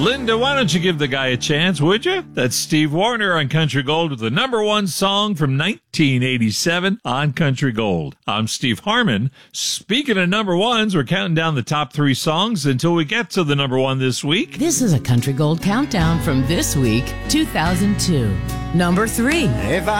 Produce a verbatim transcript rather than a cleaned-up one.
Linda, why don't you give the guy a chance, would you? That's Steve Wariner on Country Gold with the number one song from nineteen eighty-seven on Country Gold. I'm Steve Harmon. Speaking of number ones, we're counting down the top three songs until we get to the number one this week. This is a Country Gold countdown from this week, two thousand two. Number three. If I